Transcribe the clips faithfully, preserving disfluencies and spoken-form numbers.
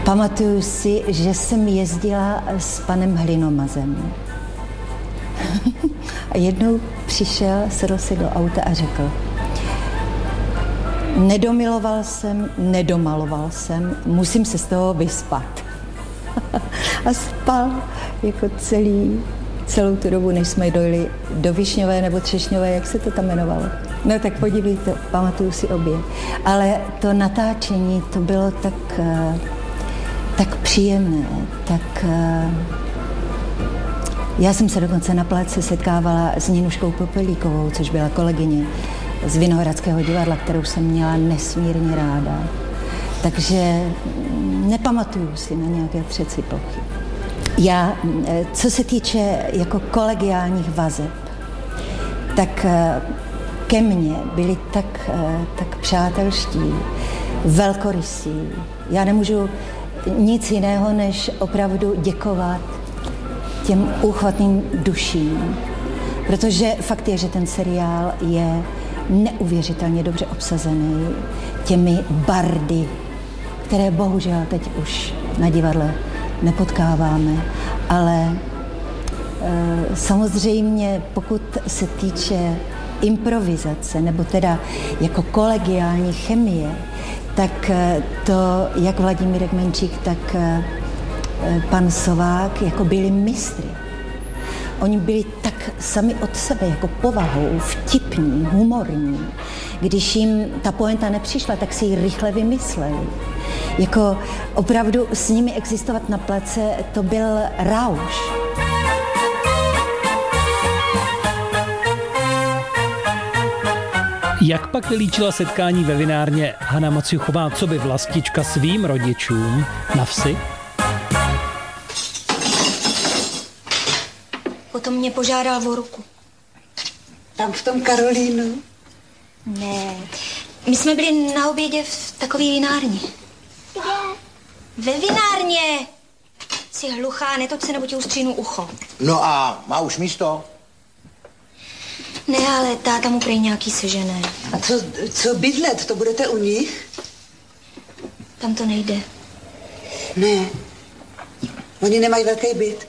Pamatuju si, že jsem jezdila s panem Hlinomazem. A jednou přišel, sedl si do auta a řekl: nedomiloval jsem, nedomaloval jsem, musím se z toho vyspat. A spal jako celý, celou tu dobu, než jsme dojeli do Višňové nebo Třešňové, jak se to tam jmenovalo. No tak podívejte, pamatuju si obě. Ale to natáčení, to bylo tak, tak příjemné, tak... Já jsem se dokonce na pláci setkávala s Ninuškou Popelíkovou, což byla kolegyně z Vinohradského divadla, kterou jsem měla nesmírně ráda. Takže nepamatuju si na nějaké třecí plochy. Já, co se týče jako kolegiálních vazeb, tak ke mně byli tak, tak přátelští, velkorysí. Já nemůžu nic jiného, než opravdu děkovat těm úchvatným duším, protože fakt je, že ten seriál je neuvěřitelně dobře obsazený těmi bardy, které bohužel teď už na divadle nepotkáváme, ale e, samozřejmě pokud se týče improvizace, nebo teda jako kolegiální chemie, tak to, jak Vladimír Menčík, tak pan Sovák, jako byli mistry. Oni byli tak sami od sebe, jako povahou, vtipní, humorní. Když jim ta pointa nepřišla, tak si ji rychle vymysleli. Jako opravdu s nimi existovat na place, to byl rauš. Jak pak vylíčila setkání ve vinárně Hana Maciuchová, co by vlastička svým rodičům na vsi? Potom mě požádal o ruku. Tam v tom Karolínu? Ne, my jsme byli na obědě v takové vinárně. Kde? Ve vinárně! Jsi hluchá, netoč se, nebo ti ustříhnu ucho. No a má už místo? Ne, ale táta mu prej nějaký sežené. A co, co bydlet, to budete u nich? Tam to nejde. Ne, oni nemají velký byt.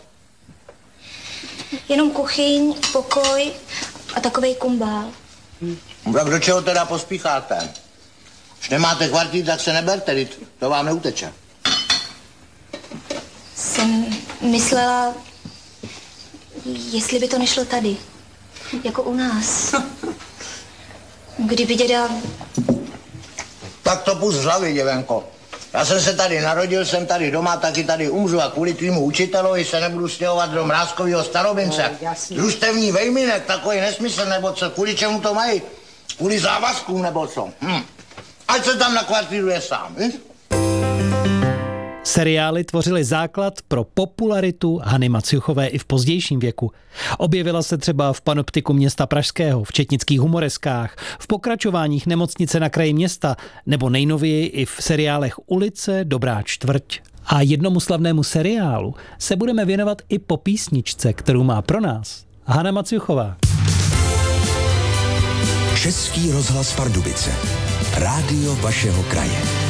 Jenom kuchyň, pokoj a takovej kumbál. Hm. Tak do čeho teda pospícháte? Když nemáte kvartír, tak se neberte, to vám neuteče. Jsem myslela, jestli by to nešlo tady, jako u nás. Kdyby děda... Tak to pust z hlavy, děvenko. Já jsem se tady narodil, jsem tady doma, taky tady umřu a kvůli tvýmu učitelovi se nebudu stěhovat do Mrázkovýho Starobince. No, družstevní vejminek, takový nesmysl, nebo co, kvůli čemu to mají? Kvůli závazkům, nebo co? Hm. Ať se tam nakvartíruje sám, hm? Seriály tvořily základ pro popularitu Hany Maciuchové i v pozdějším věku. Objevila se třeba v Panoptiku města pražského, v četnických humoreskách, v pokračováních Nemocnice na kraji města nebo nejnověji i v seriálech Ulice, Dobrá čtvrť. A jednomu slavnému seriálu se budeme věnovat i po písničce, kterou má pro nás Hana Maciuchová. Český rozhlas Pardubice. Rádio vašeho kraje.